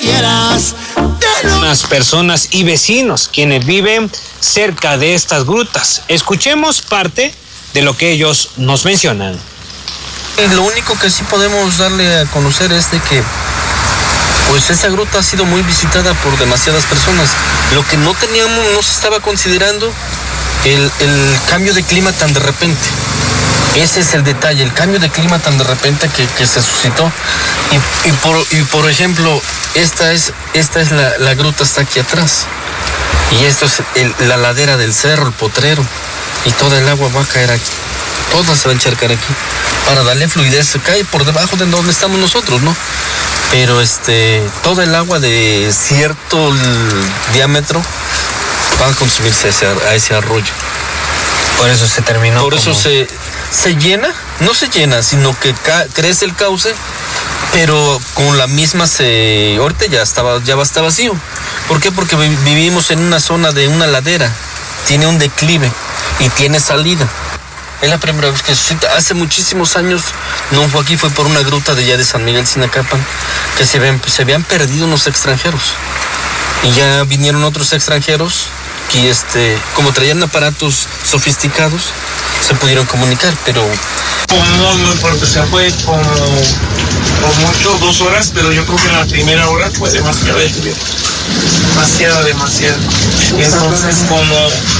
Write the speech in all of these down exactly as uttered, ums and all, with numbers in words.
supieras de lo... Las personas y vecinos quienes viven cerca de estas grutas. Escuchemos parte de lo que ellos nos mencionan. Lo único que sí podemos darle a conocer es de que pues esa gruta ha sido muy visitada por demasiadas personas. Lo que no teníamos, no se estaba considerando el, el cambio de clima tan de repente. Ese es el detalle, el cambio de clima tan de repente que, que se suscitó. Y, y, por, y por ejemplo, esta es, esta es la, la gruta, está aquí atrás. Y esto es el, la ladera del cerro, el potrero. Y toda el agua va a caer aquí. Toda se va a encharcar aquí. Para darle fluidez, se cae por debajo de donde estamos nosotros, ¿no? Pero este, toda el agua de cierto diámetro va a consumirse a ese, a ese arroyo. Por eso se terminó. Por como... eso se, se llena, no se llena, sino que ca- crece el cauce, pero con la misma se, ahorita ya estaba, ya va a estar vacío. ¿Por qué? Porque vi- vivimos en una zona de una ladera, tiene un declive y tiene salida. Es la primera vez que suscita. Hace muchísimos años no fue aquí, fue por una gruta de allá de San Miguel Sinacapan, que se habían, se habían perdido unos extranjeros. Y ya vinieron otros extranjeros que, este, como traían aparatos sofisticados, se pudieron comunicar, pero... No, no, porque se fue como por mucho dos horas, pero yo creo que en la primera hora fue demasiado, demasiado, demasiado. Entonces, como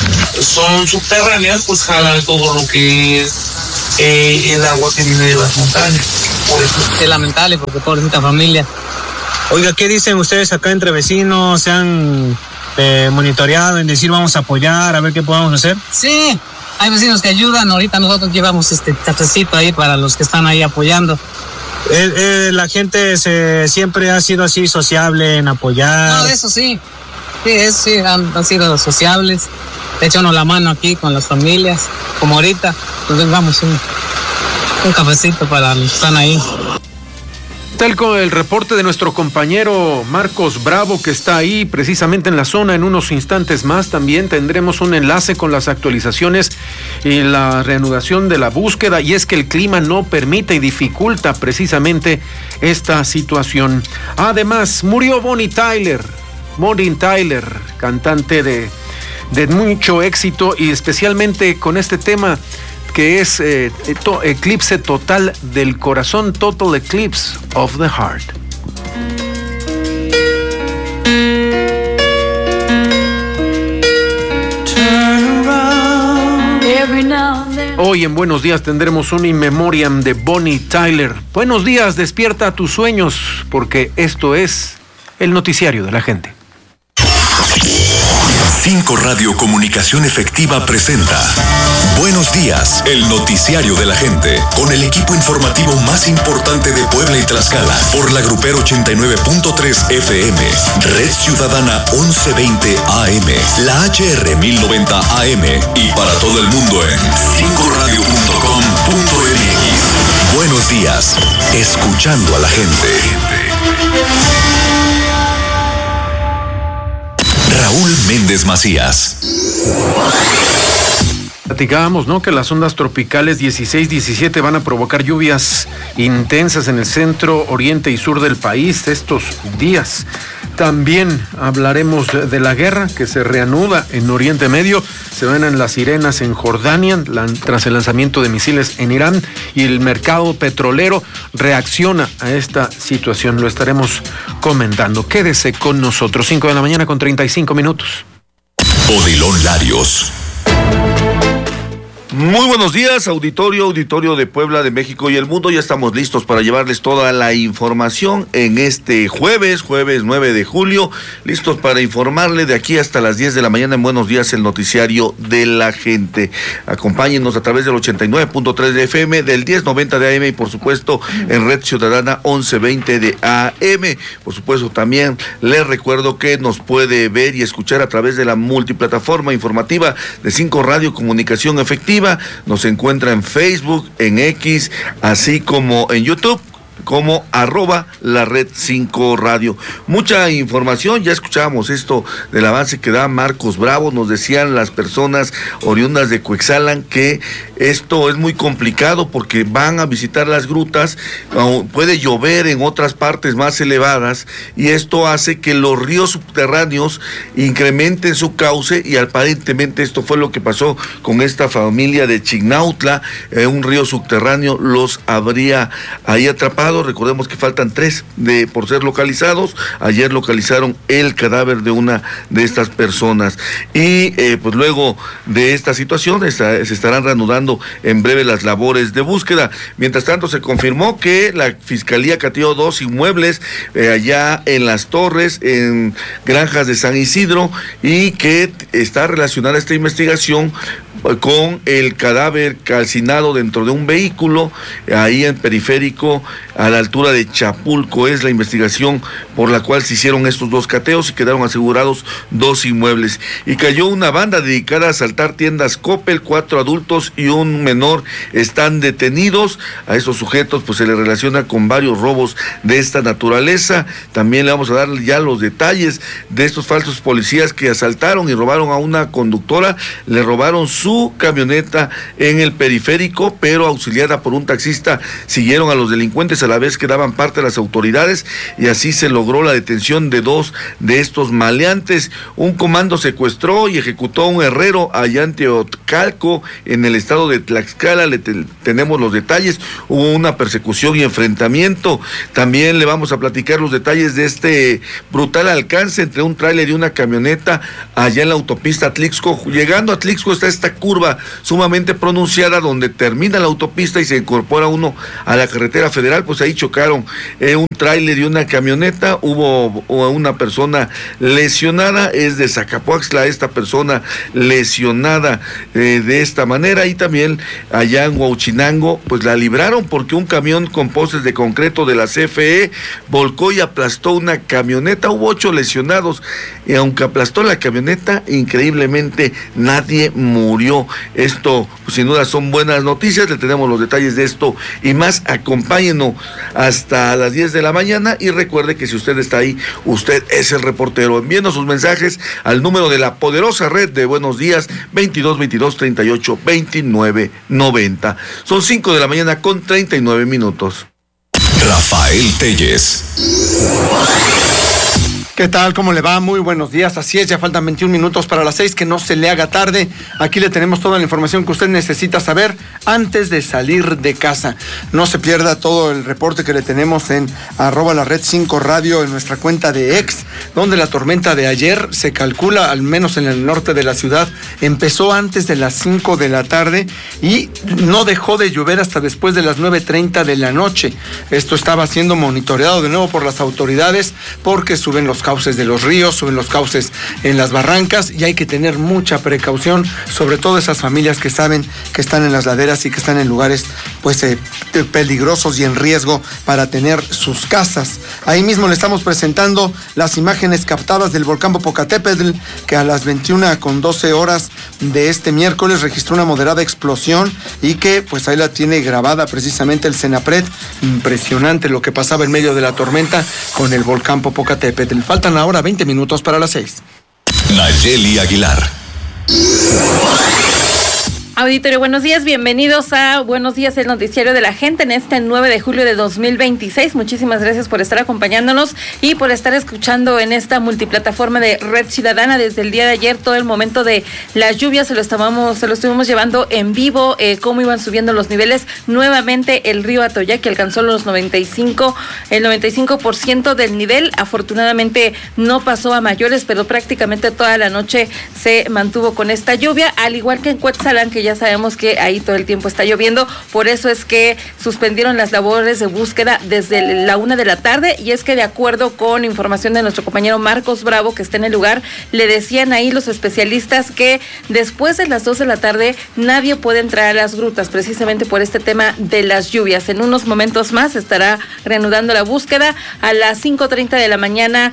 son subterráneas, pues jalan todo lo que es eh, el agua que viene de las montañas. Por eso. Es lamentable porque pobrecita familia. Oiga, ¿qué dicen ustedes acá entre vecinos? ¿Se han eh, monitoreado en decir vamos a apoyar, a ver qué podemos hacer? Sí, hay vecinos que ayudan. Ahorita nosotros llevamos este tachecito ahí para los que están ahí apoyando. Eh, eh, la gente se, siempre ha sido así sociable en apoyar. No, eso sí. Sí, eso sí, han, han sido sociables. Echan la mano aquí con las familias, como ahorita. Entonces vamos un, un cafecito para los que están ahí. Tal con el reporte de nuestro compañero Marcos Bravo, que está ahí precisamente en la zona. En unos instantes más también tendremos un enlace con las actualizaciones y la reanudación de la búsqueda, y es que el clima no permite y dificulta precisamente esta situación. Además, murió Bonnie Tyler, Bonnie Tyler, cantante de, de mucho éxito, y especialmente con este tema que es eh, to, eclipse total del corazón, total eclipse of the heart. Hoy en Buenos Días tendremos un in memoriam de Bonnie Tyler. Buenos días, despierta tus sueños, porque esto es el noticiario de la gente. cinco Radio Comunicación Efectiva presenta Buenos Días, el noticiario de la gente, con el equipo informativo más importante de Puebla y Tlaxcala, por la Grupero ochenta y nueve punto tres F M, Red Ciudadana once veinte A M, la H R mil noventa A M y para todo el mundo en cinco radio punto com punto m x. Buenos Días, escuchando a la gente. Raúl Méndez Macías. Platicábamos, ¿no?, que las ondas tropicales dieciséis diecisiete van a provocar lluvias intensas en el centro, oriente y sur del país estos días. También hablaremos de la guerra que se reanuda en Oriente Medio. Se ven en las sirenas en Jordania la, tras el lanzamiento de misiles en Irán, y el mercado petrolero reacciona a esta situación. Lo estaremos comentando. Quédese con nosotros. cinco de la mañana con treinta y cinco minutos. Odilon Larios. Muy buenos días, auditorio, auditorio de Puebla, de México y el mundo. Ya estamos listos para llevarles toda la información en este jueves, jueves nueve de julio. Listos para informarle de aquí hasta las diez de la mañana en Buenos Días, el noticiario de la gente. Acompáñenos a través del ochenta y nueve punto tres de F M, del diez noventa de A M y por supuesto en Red Ciudadana once veinte de A M. Por supuesto también les recuerdo que nos puede ver y escuchar a través de la multiplataforma informativa de cinco Radio Comunicación Efectiva. Nos encuentra en Facebook, en X, así como en YouTube. como arroba la red cinco radio. Mucha información, ya escuchábamos esto del avance que da Marcos Bravo, nos decían las personas oriundas de Cuexalan que esto es muy complicado porque van a visitar las grutas, puede llover en otras partes más elevadas y esto hace que los ríos subterráneos incrementen su cauce y aparentemente esto fue lo que pasó con esta familia de Chignautla, eh, un río subterráneo los habría ahí atrapado. Recordemos que faltan tres de por ser localizados. Ayer localizaron el cadáver de una de estas personas y eh, pues luego de esta situación esta, se estarán reanudando en breve las labores de búsqueda. Mientras tanto se confirmó que la Fiscalía cateó dos inmuebles eh, allá en Las Torres, en Granjas de San Isidro, y que está relacionada esta investigación con el cadáver calcinado dentro de un vehículo ahí en Periférico a la altura de Chapulco. Es la investigación por la cual se hicieron estos dos cateos y quedaron asegurados dos inmuebles. Y cayó una banda dedicada a asaltar tiendas Coppel, cuatro adultos y un menor están detenidos. A esos sujetos pues se les relaciona con varios robos de esta naturaleza. También le vamos a dar ya los detalles de estos falsos policías que asaltaron y robaron a una conductora, le robaron su su camioneta en el Periférico, pero auxiliada por un taxista, siguieron a los delincuentes a la vez que daban parte a las autoridades y así se logró la detención de dos de estos maleantes. Un comando secuestró y ejecutó a un herrero allá en Teotcalco, en el estado de Tlaxcala. Le te, tenemos los detalles. Hubo una persecución y enfrentamiento. También le vamos a platicar los detalles de este brutal alcance entre un tráiler y una camioneta allá en la autopista Atlixco. Llegando a Atlixco está esta curva sumamente pronunciada donde termina la autopista y se incorpora uno a la carretera federal. Pues ahí chocaron eh, un tráiler y una camioneta. Hubo una persona lesionada, es de Zacapuaxtla esta persona lesionada eh, de esta manera. Y también allá en Huauchinango pues la libraron porque un camión con postes de concreto de la C F E volcó y aplastó una camioneta. Hubo ocho lesionados y aunque aplastó la camioneta, increíblemente nadie murió. Esto pues, sin duda son buenas noticias. Le tenemos los detalles de esto y más. Acompáñenos hasta las diez de la mañana y recuerde que si usted está ahí, usted es el reportero. Envíenos sus mensajes al número de la poderosa red de Buenos Días, veintidós veintidós treinta y ocho veintinueve noventa. Son cinco de la mañana con treinta y nueve minutos. Rafael Telles. ¿Qué tal? ¿Cómo le va? Muy buenos días. Así es, ya faltan veintiún minutos para las seis, que no se le haga tarde. Aquí le tenemos toda la información que usted necesita saber antes de salir de casa. No se pierda todo el reporte que le tenemos en arroba la red cinco radio en nuestra cuenta de ex, donde la tormenta de ayer se calcula, al menos en el norte de la ciudad, empezó antes de las cinco de la tarde y no dejó de llover hasta después de las nueve treinta de la noche. Esto estaba siendo monitoreado de nuevo por las autoridades porque suben los cauces de los ríos, suben los cauces en las barrancas y hay que tener mucha precaución, sobre todo esas familias que saben que están en las laderas y que están en lugares pues eh, peligrosos y en riesgo para tener sus casas. Ahí mismo le estamos presentando las imágenes captadas del volcán Popocatépetl, que a las veintiuna con doce horas de este miércoles registró una moderada explosión y que pues ahí la tiene grabada precisamente el Senapred. Impresionante lo que pasaba en medio de la tormenta con el volcán Popocatépetl. Faltan ahora veinte minutos para las seis. Nayeli Aguilar. Auditorio, buenos días, bienvenidos a Buenos Días, el noticiario de la gente en este nueve de julio de dos mil veintiséis. Muchísimas gracias por estar acompañándonos y por estar escuchando en esta multiplataforma de Red Ciudadana. Desde el día de ayer, todo el momento de las lluvias se lo estábamos, se lo estuvimos llevando en vivo, eh, cómo iban subiendo los niveles. Nuevamente el río Atoyac que alcanzó los noventa y cinco, el noventa y cinco por ciento del nivel. Afortunadamente no pasó a mayores, pero prácticamente toda la noche se mantuvo con esta lluvia, al igual que en Cuetzalan, que ya sabemos que ahí todo el tiempo está lloviendo. Por eso es que suspendieron las labores de búsqueda desde la una de la tarde, y es que de acuerdo con información de nuestro compañero Marcos Bravo, que está en el lugar, le decían ahí los especialistas que después de las dos de la tarde nadie puede entrar a las grutas, precisamente por este tema de las lluvias. En unos momentos más estará reanudando la búsqueda. A las cinco treinta de la mañana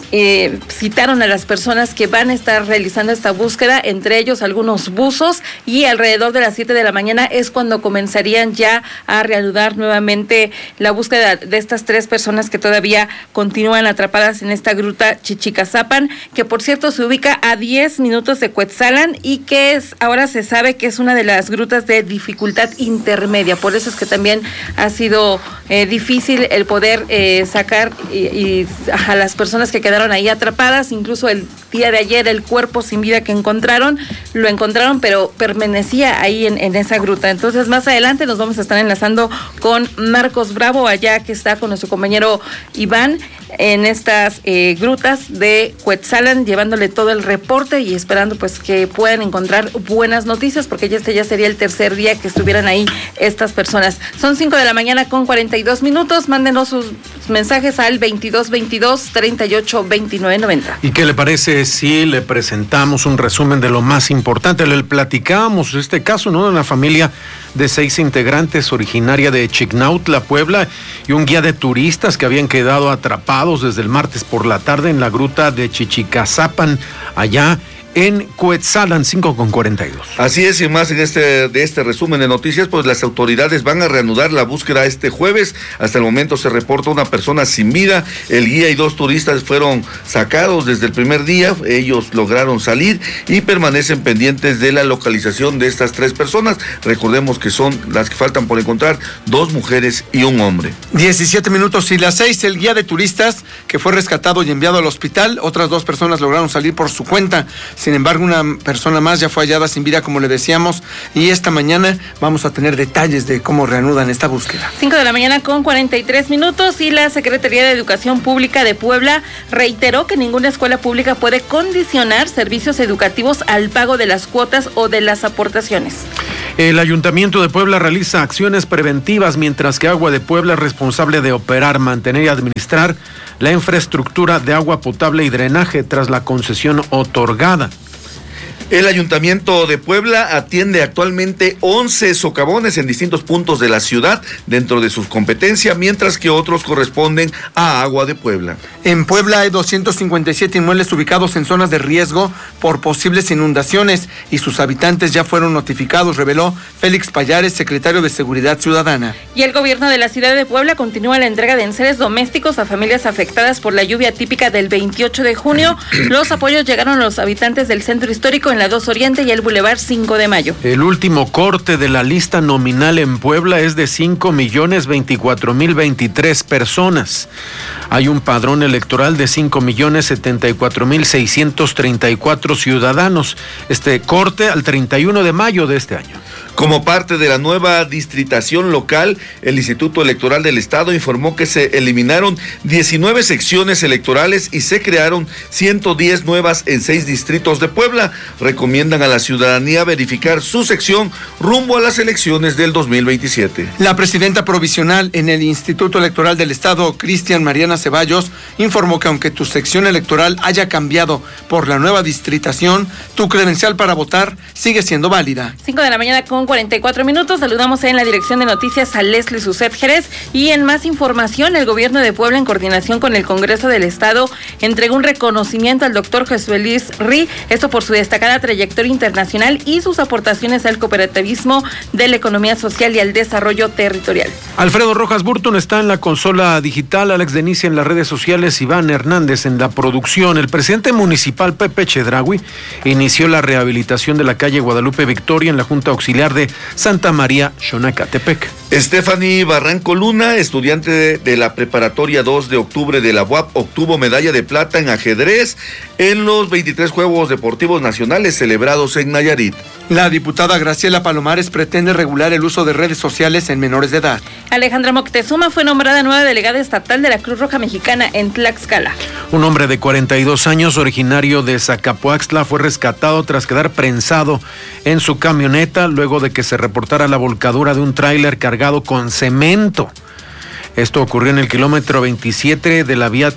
eh, citaron a las personas que van a estar realizando esta búsqueda, entre ellos algunos buzos, y alrededor de las siete de la mañana es cuando comenzarían ya a reanudar nuevamente la búsqueda de estas tres personas que todavía continúan atrapadas en esta gruta Chichicazapan, que por cierto se ubica a diez minutos de Cuetzalan y que es ahora se sabe que es una de las grutas de dificultad intermedia. Por eso es que también ha sido eh, difícil el poder eh, sacar y, y a las personas que quedaron ahí atrapadas. Incluso el día de ayer el cuerpo sin vida que encontraron, lo encontraron pero permanecía ahí en, en esa gruta. Entonces más adelante nos vamos a estar enlazando con Marcos Bravo allá, que está con nuestro compañero Iván en estas eh, grutas de Cuetzalan, llevándole todo el reporte y esperando pues que puedan encontrar buenas noticias, porque ya este ya sería el tercer día que estuvieran ahí estas personas. Son cinco de la mañana con cuarenta y dos minutos. Mándenos sus mensajes al veintidós veintidós treinta y ocho veintinueve noventa. ¿Y qué le parece si le presentamos un resumen de lo más importante? Le platicábamos este caso, ¿no? De una familia de seis integrantes originaria de Chignautla, Puebla, y un guía de turistas que habían quedado atrapados desde el martes por la tarde en la gruta de Chichicazapan, allá en Cuetzalan. Cinco con cuarenta y dos. Así es, y más en este de este resumen de noticias, pues las autoridades van a reanudar la búsqueda este jueves. Hasta el momento se reporta una persona sin vida. El guía y dos turistas fueron sacados desde el primer día. Ellos lograron salir y permanecen pendientes de la localización de estas tres personas. Recordemos que son las que faltan por encontrar, dos mujeres y un hombre. diecisiete minutos y las seis, el guía de turistas que fue rescatado y enviado al hospital. Otras dos personas lograron salir por su cuenta. Sin embargo, una persona más ya fue hallada sin vida, como le decíamos, y esta mañana vamos a tener detalles de cómo reanudan esta búsqueda. cinco de la mañana con cuarenta y tres minutos, y la Secretaría de Educación Pública de Puebla reiteró que ninguna escuela pública puede condicionar servicios educativos al pago de las cuotas o de las aportaciones. El Ayuntamiento de Puebla realiza acciones preventivas, mientras que Agua de Puebla es responsable de operar, mantener y administrar la infraestructura de agua potable y drenaje tras la concesión otorgada. El Ayuntamiento de Puebla atiende actualmente once socavones en distintos puntos de la ciudad dentro de sus competencias, mientras que otros corresponden a Agua de Puebla. En Puebla hay doscientos cincuenta y siete inmuebles ubicados en zonas de riesgo por posibles inundaciones y sus habitantes ya fueron notificados, reveló Félix Payares, secretario de Seguridad Ciudadana. Y el gobierno de la ciudad de Puebla continúa la entrega de enseres domésticos a familias afectadas por la lluvia típica del veintiocho de junio. Los apoyos llegaron a los habitantes del centro histórico en la dos Oriente y el Boulevard cinco de mayo. El último corte de la lista nominal en Puebla es de cinco millones veinticuatro mil veintitrés personas. Hay un padrón electoral de cinco millones setenta y cuatro mil seiscientos treinta y cuatro ciudadanos. Este corte al treinta y uno de mayo de este año. Como parte de la nueva distritación local, el Instituto Electoral del Estado informó que se eliminaron diecinueve secciones electorales y se crearon ciento diez nuevas en seis distritos de Puebla. Recomiendan a la ciudadanía verificar su sección rumbo a las elecciones del dos mil veintisiete. La presidenta provisional en el Instituto Electoral del Estado, Cristian Mariana Ceballos, informó que aunque tu sección electoral haya cambiado por la nueva distritación, tu credencial para votar sigue siendo válida. cinco de la mañana con cuarenta y cuatro minutos. Saludamos en la dirección de noticias a Leslie Suset Jerez, y en más información, el gobierno de Puebla, en coordinación con el Congreso del Estado, entregó un reconocimiento al doctor Jesús Luis Rí, esto por su destacada trayectoria internacional y sus aportaciones al cooperativismo, de la economía social y al desarrollo territorial. Alfredo Rojas Burton está en la consola digital, Alex Denicia en las redes sociales, Iván Hernández en la producción. El presidente municipal Pepe Chedraui inició la rehabilitación de la calle Guadalupe Victoria en la Junta Auxiliar de Santa María, Xonacatepec. Stephanie Barranco Luna, estudiante de, de la preparatoria dos de octubre de la U A P, obtuvo medalla de plata en ajedrez en los veintitrés Juegos Deportivos Nacionales celebrados en Nayarit. La diputada Graciela Palomares pretende regular el uso de redes sociales en menores de edad. Alejandra Moctezuma fue nombrada nueva delegada estatal de la Cruz Roja Mexicana en Tlaxcala. Un hombre de cuarenta y dos años, originario de Zacapuaxtla, fue rescatado tras quedar prensado en su camioneta luego de que se reportara la volcadura de un tráiler cargado con cemento. Esto ocurrió en el kilómetro veintisiete de la vía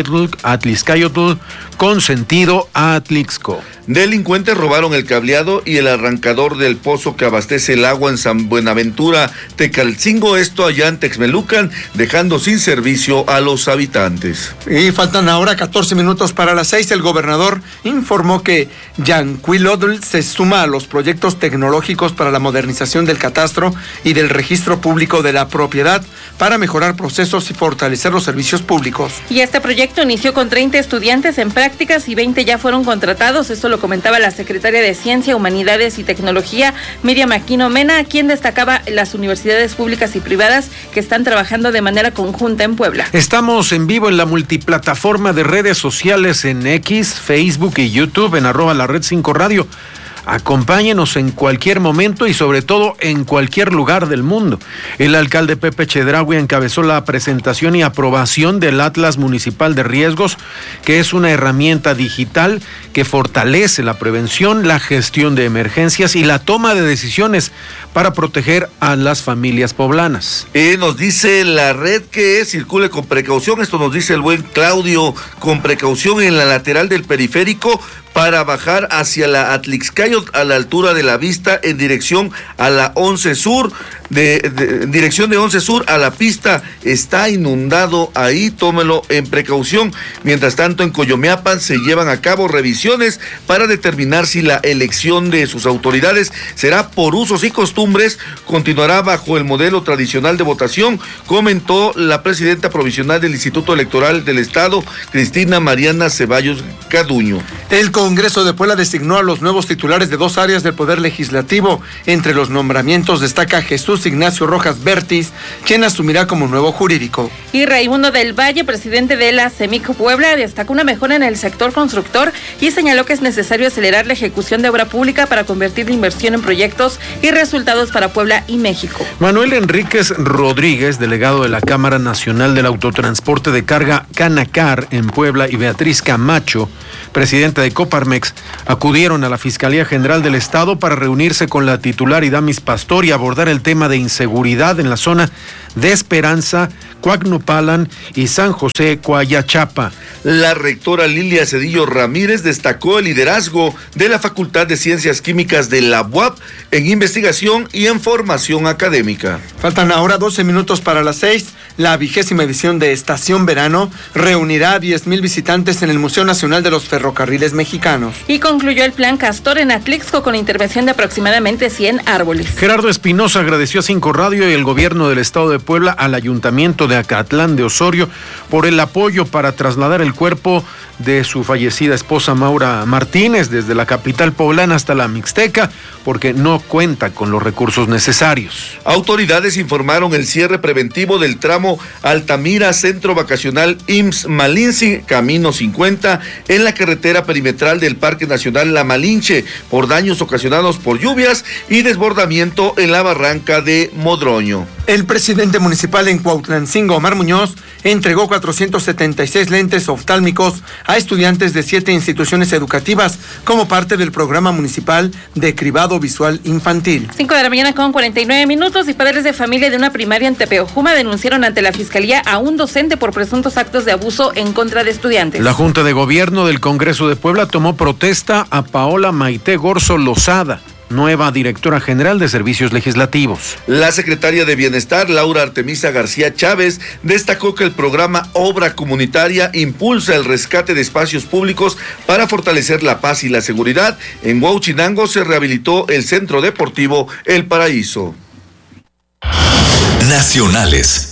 Atlixcayotl con sentido a Atlixco. Delincuentes robaron el cableado y el arrancador del pozo que abastece el agua en San Buenaventura, Tecalcingo, esto allá en Texmelucan, dejando sin servicio a los habitantes. Y faltan ahora catorce minutos para las seis. El gobernador informó que Yancuilodl se suma a los proyectos tecnológicos para la modernización del catastro y del registro público de la propiedad para mejorar procesos y fortalecer los servicios públicos. Y este proyecto inició con treinta estudiantes en prácticas y veinte ya fueron contratados. Esto lo comentaba la secretaria de Ciencia, Humanidades y Tecnología, Miriam Aquino Mena, quien destacaba las universidades públicas y privadas que están trabajando de manera conjunta en Puebla. Estamos en vivo en la multiplataforma de redes sociales en X, Facebook y YouTube en arroba la red cinco radio. Acompáñenos en cualquier momento y sobre todo en cualquier lugar del mundo. El alcalde Pepe Chedraui encabezó la presentación y aprobación del Atlas Municipal de Riesgos, que es una herramienta digital que fortalece la prevención, la gestión de emergencias y la toma de decisiones para proteger a las familias poblanas. Eh, nos dice la red que circule con precaución, esto nos dice el buen Claudio, con precaución en la lateral del periférico, para bajar hacia la Atlixcayotl a la altura de la vista en dirección a la once Sur, de, de en dirección de once Sur a la pista, está inundado ahí, tómelo en precaución. Mientras tanto, en Coyomeapan se llevan a cabo revisiones para determinar si la elección de sus autoridades será por usos y costumbres, continuará bajo el modelo tradicional de votación, comentó la presidenta provisional del Instituto Electoral del Estado, Cristina Mariana Ceballos Caduño. El Congreso de Puebla designó a los nuevos titulares de dos áreas del Poder Legislativo. Entre los nombramientos destaca Jesús Ignacio Rojas Bertis, quien asumirá como nuevo jurídico. Y Raimundo del Valle, presidente de la CEMIC Puebla, destacó una mejora en el sector constructor y señaló que es necesario acelerar la ejecución de obra pública para convertir la inversión en proyectos y resultados para Puebla y México. Manuel Enríquez Rodríguez, delegado de la Cámara Nacional del Autotransporte de Carga Canacar en Puebla, y Beatriz Camacho, presidenta de Coparmex, acudieron a la Fiscalía General del Estado para reunirse con la titular Idamis Pastor y abordar el tema de inseguridad en la zona de Esperanza, Coacnopalan y San José Coayachapa. La rectora Lilia Cedillo Ramírez destacó el liderazgo de la Facultad de Ciencias Químicas de la U A P en investigación y en formación académica. Faltan ahora doce minutos para las seis. La vigésima edición de Estación Verano reunirá a diez mil visitantes en el Museo Nacional de los Ferrocarriles Mexicanos. Y concluyó el plan Castor en Atlixco con intervención de aproximadamente cien árboles. Gerardo Espinosa agradeció a Cinco Radio y el gobierno del estado de Puebla al ayuntamiento de Acatlán de Osorio por el apoyo para trasladar el cuerpo de su fallecida esposa Maura Martínez desde la capital poblana hasta la Mixteca, porque no cuenta con los recursos necesarios. Autoridades informaron el cierre preventivo del tramo Altamira Centro Vacacional I M S S Malinche, Camino cincuenta, en la carretera perimetral del Parque Nacional La Malinche, por daños ocasionados por lluvias y desbordamiento en la barranca de Modroño. El presidente municipal en Cuautlancingo, Omar Muñoz, entregó cuatrocientos setenta y seis lentes oftálmicos a estudiantes de siete instituciones educativas como parte del programa municipal de cribado visual infantil. Cinco de la mañana con cuarenta y nueve minutos y padres de familia de una primaria en Tepeojuma denunciaron ante la fiscalía a un docente por presuntos actos de abuso en contra de estudiantes. La Junta de Gobierno del Congreso de Puebla tomó protesta a Paola Maite Gorzo Lozada, nueva directora general de Servicios Legislativos. La secretaria de Bienestar, Laura Artemisa García Chávez, destacó que el programa Obra Comunitaria impulsa el rescate de espacios públicos para fortalecer la paz y la seguridad. En Huauchinango se rehabilitó el Centro Deportivo El Paraíso. Nacionales.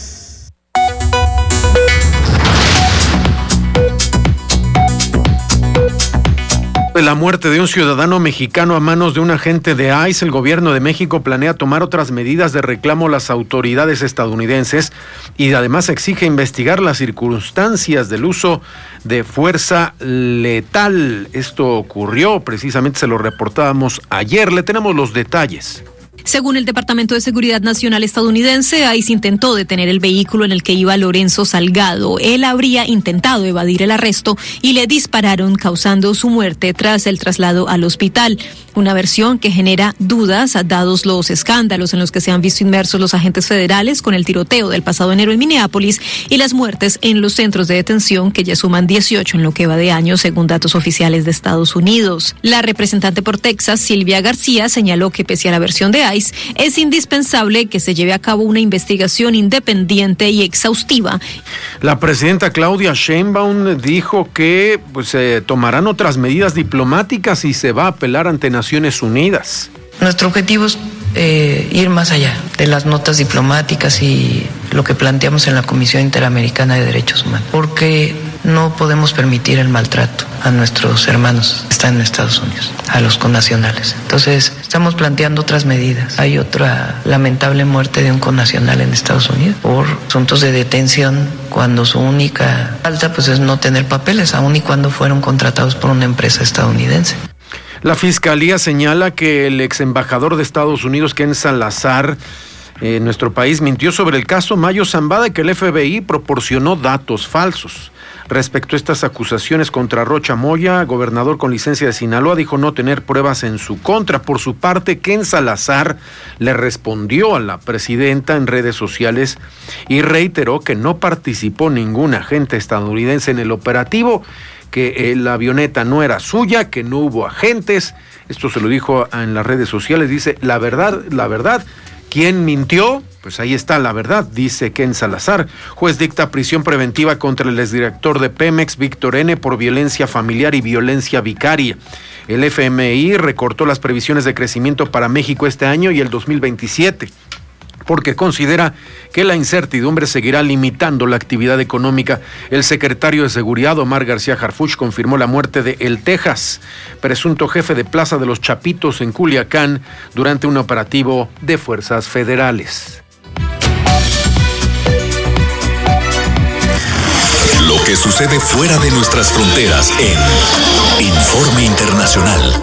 De la muerte de un ciudadano mexicano a manos de un agente de I C E, el gobierno de México planea tomar otras medidas de reclamo a las autoridades estadounidenses y además exige investigar las circunstancias del uso de fuerza letal. Esto ocurrió, precisamente se lo reportábamos ayer, le tenemos los detalles. Según el Departamento de Seguridad Nacional estadounidense, ICE intentó detener el vehículo en el que iba Lorenzo Salgado. Él habría intentado evadir el arresto y le dispararon, causando su muerte tras el traslado al hospital. Una versión que genera dudas, dados los escándalos en los que se han visto inmersos los agentes federales con el tiroteo del pasado enero en Minneapolis y las muertes en los centros de detención, que ya suman dieciocho en lo que va de año, según datos oficiales de Estados Unidos. La representante por Texas, Silvia García, señaló que pese a la versión de ICE, es indispensable que se lleve a cabo una investigación independiente y exhaustiva. La presidenta Claudia Sheinbaum dijo que pues, se tomarán otras medidas diplomáticas y se va a apelar ante Naciones Unidas. Nuestro objetivo es eh, ir más allá de las notas diplomáticas y lo que planteamos en la Comisión Interamericana de Derechos Humanos, porque no podemos permitir el maltrato a nuestros hermanos que están en Estados Unidos, a los connacionales. Entonces, estamos planteando otras medidas. Hay otra lamentable muerte de un connacional en Estados Unidos por asuntos de detención, cuando su única falta pues, es no tener papeles, aun y cuando fueron contratados por una empresa estadounidense. La Fiscalía señala que el ex embajador de Estados Unidos, Ken Salazar, en nuestro país, mintió sobre el caso Mayo Zambada y que el F B I proporcionó datos falsos. Respecto a estas acusaciones contra Rocha Moya, gobernador con licencia de Sinaloa, dijo no tener pruebas en su contra. Por su parte, Ken Salazar le respondió a la presidenta en redes sociales y reiteró que no participó ningún agente estadounidense en el operativo, que la avioneta no era suya, que no hubo agentes. Esto se lo dijo en las redes sociales. Dice, la verdad, la verdad, ¿quién mintió? Pues ahí está la verdad, dice Ken Salazar. Juez dicta prisión preventiva contra el exdirector de Pemex, Víctor N., por violencia familiar y violencia vicaria. El F M I recortó las previsiones de crecimiento para México este año y el dos mil veintisiete. Porque considera que la incertidumbre seguirá limitando la actividad económica. El secretario de Seguridad, Omar García Harfuch, confirmó la muerte de El Texas, presunto jefe de Plaza de los Chapitos en Culiacán, durante un operativo de fuerzas federales. Lo que sucede fuera de nuestras fronteras en Informe Internacional.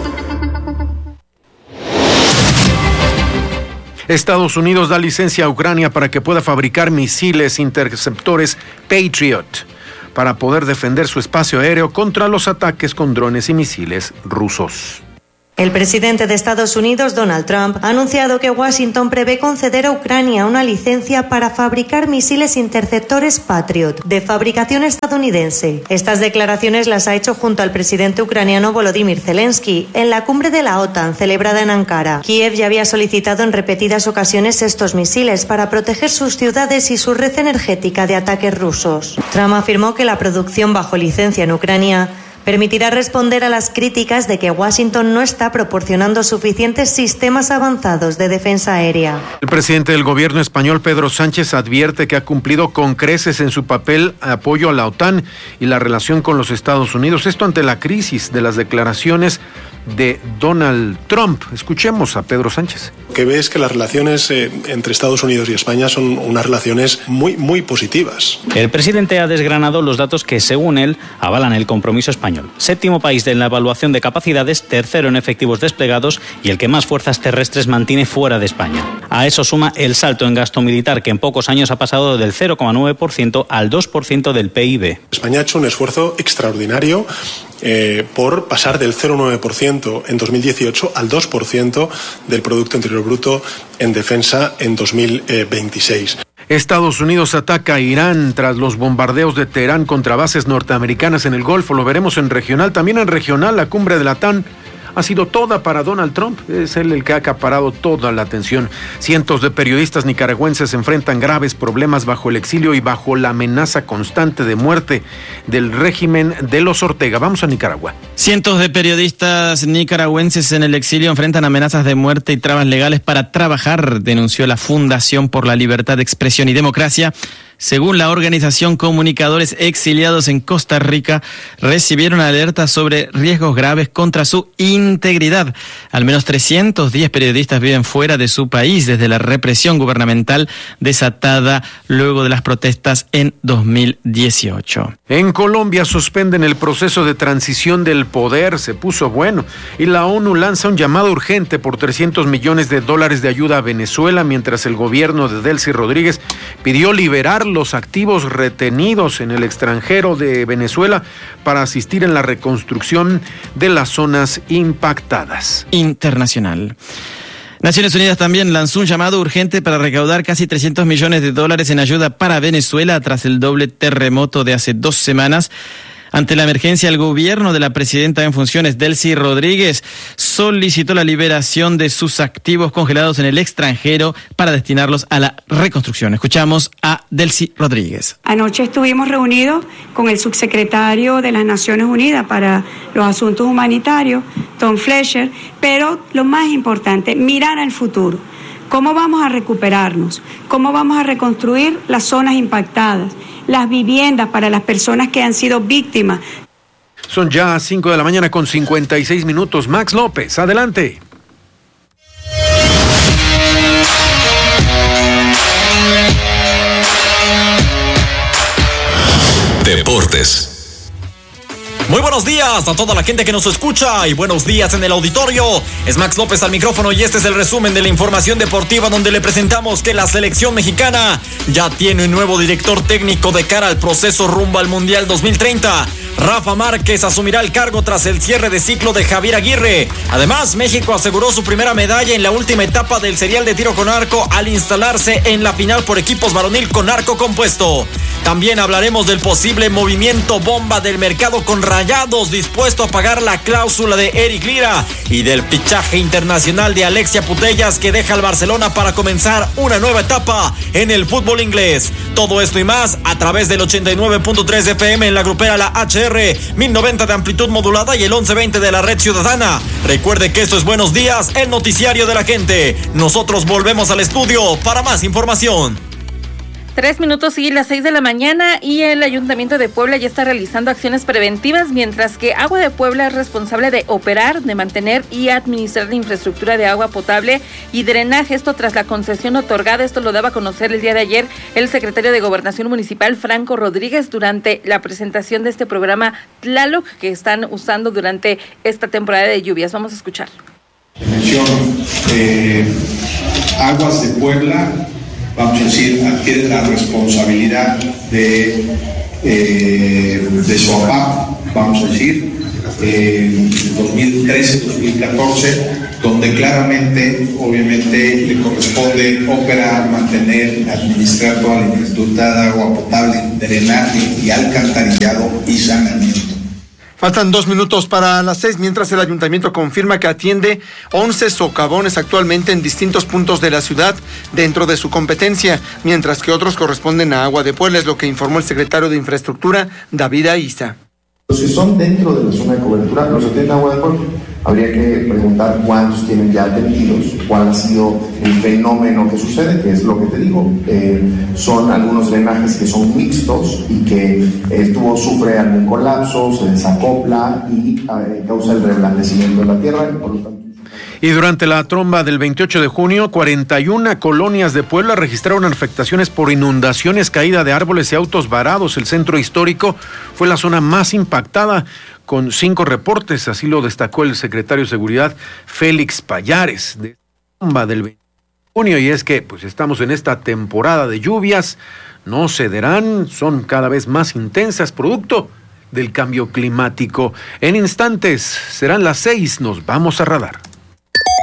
Estados Unidos da licencia a Ucrania para que pueda fabricar misiles interceptores Patriot para poder defender su espacio aéreo contra los ataques con drones y misiles rusos. El presidente de Estados Unidos, Donald Trump, ha anunciado que Washington prevé conceder a Ucrania una licencia para fabricar misiles interceptores Patriot, de fabricación estadounidense. Estas declaraciones las ha hecho junto al presidente ucraniano Volodymyr Zelensky en la cumbre de la OTAN celebrada en Ankara. Kiev ya había solicitado en repetidas ocasiones estos misiles para proteger sus ciudades y su red energética de ataques rusos. Trump afirmó que la producción bajo licencia en Ucrania permitirá responder a las críticas de que Washington no está proporcionando suficientes sistemas avanzados de defensa aérea. El presidente del gobierno español, Pedro Sánchez, advierte que ha cumplido con creces en su papel de apoyo a la OTAN y la relación con los Estados Unidos. Esto ante la crisis de las declaraciones de Donald Trump. Escuchemos a Pedro Sánchez. Lo que ve es que las relaciones eh, entre Estados Unidos y España son unas relaciones muy, muy positivas. El presidente ha desgranado los datos que, según él, avalan el compromiso español. Séptimo país en la evaluación de capacidades, tercero en efectivos desplegados y el que más fuerzas terrestres mantiene fuera de España. A eso suma el salto en gasto militar, que en pocos años ha pasado del cero coma nueve por ciento al dos por ciento del P I B. España ha hecho un esfuerzo extraordinario Eh, por pasar del cero coma nueve por ciento en dos mil dieciocho al dos por ciento del Producto Interior Bruto en defensa en dos mil veintiséis. Estados Unidos ataca a Irán tras los bombardeos de Teherán contra bases norteamericanas en el Golfo. Lo veremos en regional. También en regional, la cumbre de la OTAN ha sido toda para Donald Trump. Es él el que ha acaparado toda la atención. Cientos de periodistas nicaragüenses enfrentan graves problemas bajo el exilio y bajo la amenaza constante de muerte del régimen de los Ortega. Vamos a Nicaragua. Cientos de periodistas nicaragüenses en el exilio enfrentan amenazas de muerte y trabas legales para trabajar, denunció la Fundación por la Libertad de Expresión y Democracia, Según la organización, comunicadores exiliados en Costa Rica recibieron alertas sobre riesgos graves contra su integridad. Al menos trescientos diez periodistas viven fuera de su país desde la represión gubernamental desatada luego de las protestas en dos mil dieciocho. En Colombia suspenden el proceso de transición del poder, se puso bueno, y la ONU lanza un llamado urgente por trescientos millones de dólares de ayuda a Venezuela, mientras el gobierno de Delcy Rodríguez pidió liberar los activos retenidos en el extranjero de Venezuela para asistir en la reconstrucción de las zonas impactadas. Internacional. Naciones Unidas también lanzó un llamado urgente para recaudar casi trescientos millones de dólares en ayuda para Venezuela tras el doble terremoto de hace dos semanas. Ante la emergencia, el gobierno de la presidenta en funciones, Delcy Rodríguez, solicitó la liberación de sus activos congelados en el extranjero para destinarlos a la reconstrucción. Escuchamos a Delcy Rodríguez. Anoche estuvimos reunidos con el subsecretario de las Naciones Unidas para los Asuntos Humanitarios, Tom Fletcher, pero lo más importante, mirar al futuro. ¿Cómo vamos a recuperarnos? ¿Cómo vamos a reconstruir las zonas impactadas? Las viviendas para las personas que han sido víctimas. Son ya cinco de la mañana con cincuenta y seis minutos. Max López, adelante. Deportes. Muy buenos días a toda la gente que nos escucha y buenos días en el auditorio. Es Max López al micrófono y este es el resumen de la información deportiva donde le presentamos que la selección mexicana ya tiene un nuevo director técnico de cara al proceso rumbo al Mundial dos mil treinta. Rafa Márquez asumirá el cargo tras el cierre de ciclo de Javier Aguirre. Además, México aseguró su primera medalla en la última etapa del serial de tiro con arco al instalarse en la final por equipos varonil con arco compuesto. También hablaremos del posible movimiento bomba del mercado con Rayados dispuesto a pagar la cláusula de Eric Lira y del fichaje internacional de Alexia Putellas que deja al Barcelona para comenzar una nueva etapa en el fútbol inglés. Todo esto y más a través del ochenta y nueve punto tres F M en la grupera La H R, mil noventa de amplitud modulada y el once veinte de la red ciudadana. Recuerde que esto es Buenos Días, el noticiario de la gente. Nosotros volvemos al estudio para más información. Tres minutos y las seis de la mañana y el Ayuntamiento de Puebla ya está realizando acciones preventivas, mientras que Agua de Puebla es responsable de operar, de mantener y administrar la infraestructura de agua potable y drenaje. Esto tras la concesión otorgada. Esto lo daba a conocer el día de ayer el secretario de Gobernación Municipal, Franco Rodríguez, durante la presentación de este programa Tlaloc que están usando durante esta temporada de lluvias. Vamos a escuchar. Mención, eh, Aguas de Puebla, vamos a decir, adquiere la responsabilidad de, eh, de su A P A P, vamos a decir, eh, dos mil trece dos mil catorce, donde claramente, obviamente, le corresponde operar, mantener, administrar toda la infraestructura de agua potable, drenaje y alcantarillado y saneamiento. Faltan dos minutos para las seis, mientras el ayuntamiento confirma que atiende once socavones actualmente en distintos puntos de la ciudad dentro de su competencia, mientras que otros corresponden a Agua de Puebla, es lo que informó el secretario de Infraestructura, David Aiza. Los que son dentro de la zona de cobertura los atiende Agua de Puebla. Habría que preguntar cuántos tienen ya atendidos, cuál ha sido el fenómeno que sucede, que es lo que te digo. Eh, son algunos drenajes que son mixtos y que el tubo sufre algún colapso, se desacopla y eh, causa el reblandecimiento de la tierra. Y por lo tanto, Y durante la tromba del veintiocho de junio, cuarenta y una colonias de Puebla registraron afectaciones por inundaciones, caída de árboles y autos varados. El centro histórico fue la zona más impactada, con cinco reportes, así lo destacó el secretario de Seguridad, Félix Payares, de la tromba del veintiocho de junio. Y es que pues estamos en esta temporada de lluvias, no cederán, son cada vez más intensas, producto del cambio climático. En instantes serán las seis, nos vamos a Radar.